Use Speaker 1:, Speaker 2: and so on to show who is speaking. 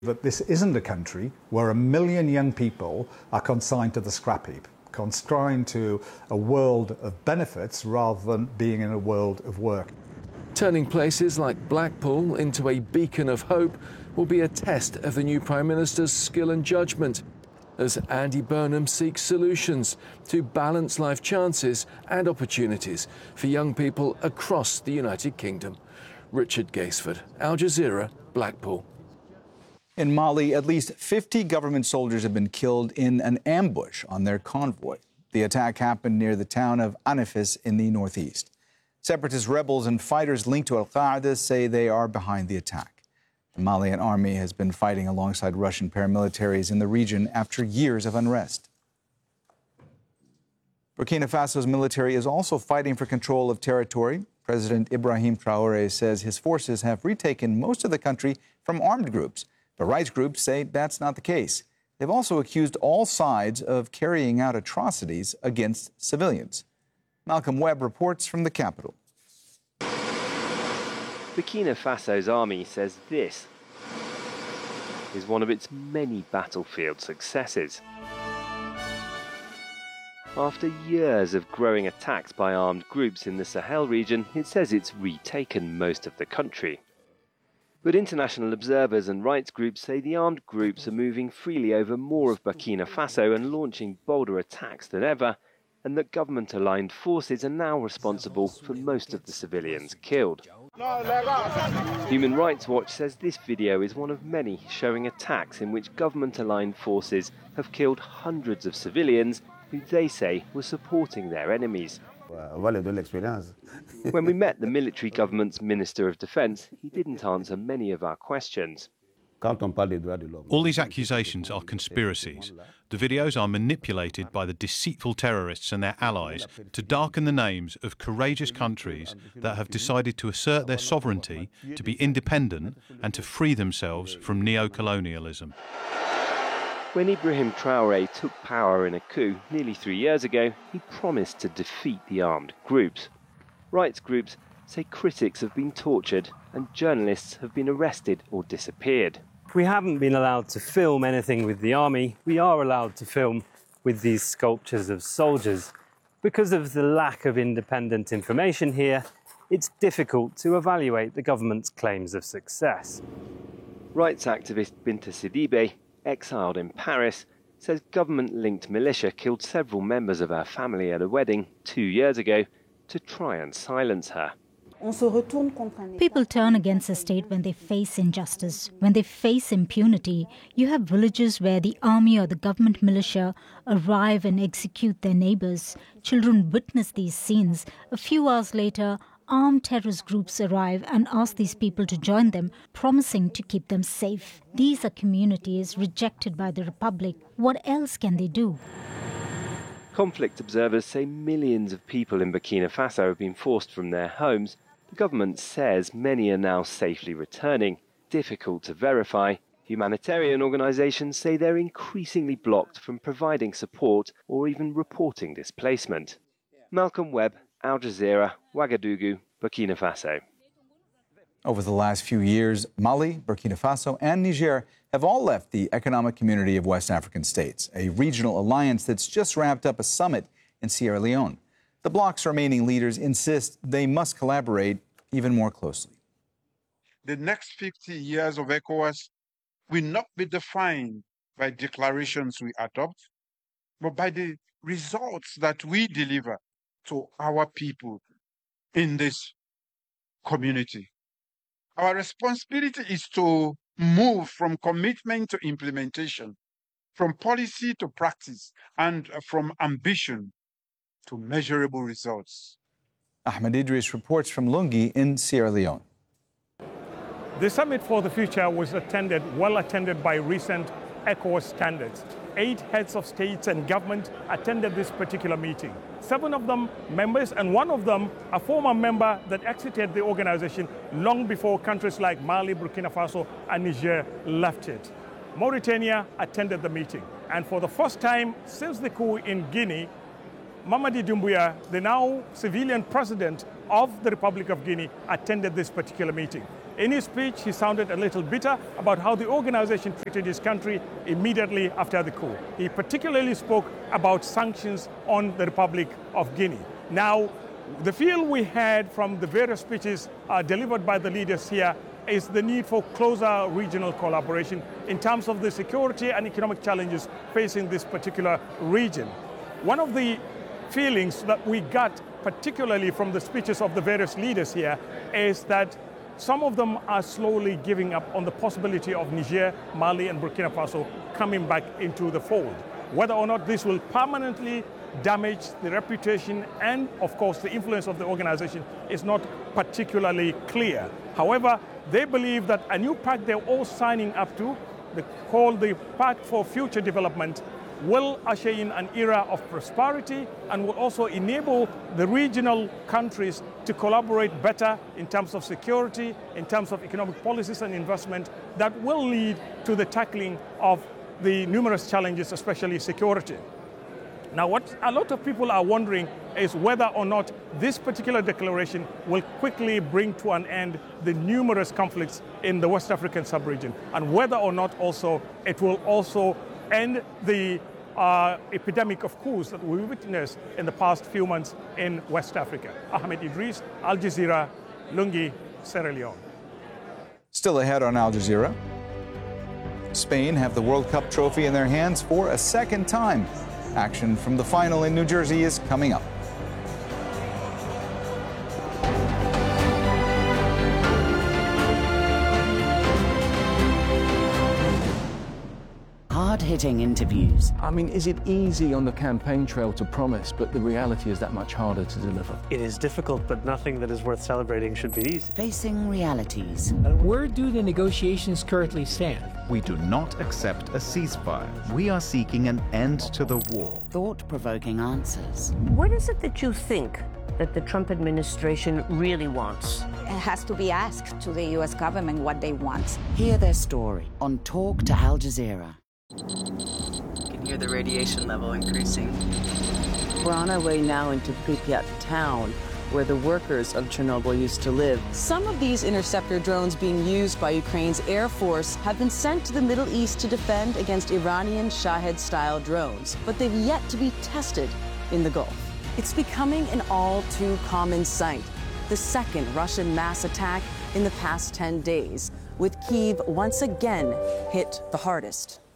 Speaker 1: That this isn't a country where 1 million young people are consigned to the scrap heap, consigned to a world of benefits rather than being in a world of work.
Speaker 2: Turning places like Blackpool into a beacon of hope will be a test of the new Prime Minister's skill and judgment, as Andy Burnham seeks solutions to balance life chances and opportunities for young people across the United Kingdom. Richard Gaisford, Al Jazeera, Blackpool.
Speaker 3: In Mali, at least 50 government soldiers have been killed in an ambush on their convoy. The attack happened near the town of Anafis in the northeast. Separatist rebels and fighters linked to Al-Qaeda say they are behind the attack. The Malian army has been fighting alongside Russian paramilitaries in the region after years of unrest. Burkina Faso's military is also fighting for control of territory. President Ibrahim Traoré says his forces have retaken most of the country from armed groups. But rights groups say that's not the case. They've also accused all sides of carrying out atrocities against civilians. Malcolm Webb reports from the capital.
Speaker 4: Burkina Faso's army says this is one of its many battlefield successes. After years of growing attacks by armed groups in the Sahel region, it says it's retaken most of the country. But international observers and rights groups say the armed groups are moving freely over more of Burkina Faso and launching bolder attacks than ever, and that government-aligned forces are now responsible for most of the civilians killed. Human Rights Watch says this video is one of many showing attacks in which government-aligned forces have killed hundreds of civilians who they say were supporting their enemies. When we met the military government's Minister of Defence, he didn't answer many of our questions.
Speaker 5: All these accusations are conspiracies. The videos are manipulated by the deceitful terrorists and their allies to darken the names of courageous countries that have decided to assert their sovereignty, to be independent and to free themselves from neo-colonialism.
Speaker 4: When Ibrahim Traoré took power in a coup nearly 3 years ago, he promised to defeat the armed groups. Rights groups say critics have been tortured and journalists have been arrested or disappeared.
Speaker 6: We haven't been allowed to film anything with the army. We are allowed to film with these sculptures of soldiers. Because of the lack of independent information here, it's difficult to evaluate the government's claims of success.
Speaker 4: Rights activist Binta Sidibe, exiled in Paris, says government-linked militia killed several members of her family at a wedding 2 years ago to try and silence her.
Speaker 7: People turn against the state when they face injustice, when they face impunity. You have villages where the army or the government militia arrive and execute their neighbors. Children witness these scenes. A few hours later, armed terrorist groups arrive and ask these people to join them, promising to keep them safe. These are communities rejected by the Republic. What else can they do?
Speaker 4: Conflict observers say millions of people in Burkina Faso have been forced from their homes. The government says many are now safely returning. Difficult to verify. Humanitarian organisations say they're increasingly blocked from providing support or even reporting displacement. Malcolm Webb, Al Jazeera, Ouagadougou, Burkina Faso.
Speaker 3: Over the last few years, Mali, Burkina Faso, and Niger have all left the Economic Community of West African States, a regional alliance that's just wrapped up a summit in Sierra Leone. The bloc's remaining leaders insist they must collaborate even more closely.
Speaker 8: The next 50 years of ECOWAS will not be defined by declarations we adopt, but by the results that we deliver to our people in this community. Our responsibility is to move from commitment to implementation, from policy to practice, and from ambition to measurable results.
Speaker 3: Ahmed Idris reports from Lungi in Sierra Leone.
Speaker 9: The Summit for the Future was well attended by recent ECOWAS standards. 8 heads of states and government attended this particular meeting. 7 of them members, and 1 of them a former member that exited the organization long before countries like Mali, Burkina Faso, and Niger left it. Mauritania attended the meeting. And for the first time since the coup in Guinea, Mamadi Doumbouya, the now civilian president of the Republic of Guinea, attended this particular meeting. In his speech, he sounded a little bitter about how the organization treated his country immediately after the coup. He particularly spoke about sanctions on the Republic of Guinea. Now, the feel we had from the various speeches delivered by the leaders here is the need for closer regional collaboration in terms of the security and economic challenges facing this particular region. One of the feelings that we got, particularly from the speeches of the various leaders here, is that some of them are slowly giving up on the possibility of Niger, Mali, and Burkina Faso coming back into the fold. Whether or not this will permanently damage the reputation and, of course, the influence of the organization is not particularly clear. However, they believe that a new pact they're all signing up to, called the Pact for Future Development, will usher in an era of prosperity and will also enable the regional countries to collaborate better in terms of security, in terms of economic policies and investment that will lead to the tackling of the numerous challenges, especially security. Now, what a lot of people are wondering is whether or not this particular declaration will quickly bring to an end the numerous conflicts in the West African sub-region, and whether or not also it will also end the epidemic of coups that we witnessed in the past few months in West Africa. Ahmed Idris, Al Jazeera, Lungi, Sierra Leone.
Speaker 3: Still ahead on Al Jazeera, Spain have the World Cup trophy in their hands for a second time. Action from the final in New Jersey is coming up.
Speaker 10: Hard-hitting interviews.
Speaker 2: I mean, is it easy on the campaign trail to promise, but the reality is that much harder to deliver?
Speaker 6: It is difficult, but nothing that is worth celebrating should be easy.
Speaker 10: Facing realities.
Speaker 11: Where do the negotiations currently stand?
Speaker 12: We do not accept a ceasefire. We are seeking an end to the war.
Speaker 10: Thought-provoking answers.
Speaker 13: What is it that you think that the Trump administration really wants?
Speaker 14: It has to be asked to the U.S. government what they want.
Speaker 10: Hear their story on Talk to Al Jazeera.
Speaker 15: You can hear the radiation level increasing.
Speaker 16: We're on our way now into Pripyat town, where the workers of Chernobyl used to live. Some of these interceptor drones being used by Ukraine's Air Force have been sent to the Middle East to defend against Iranian Shahed-style drones, but they've yet to be tested in the Gulf. It's becoming an all-too common sight. The second Russian mass attack in the past 10 days, with Kyiv once again hit the hardest.